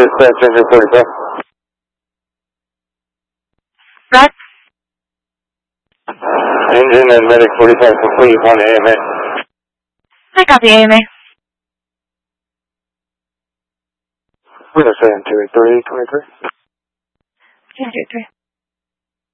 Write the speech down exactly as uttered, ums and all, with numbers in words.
dispatch engine forty-five. Right. Engine and medic forty-five complete on A M A. I copy A M A. We're going to say in two eight three twenty-three. two eight three.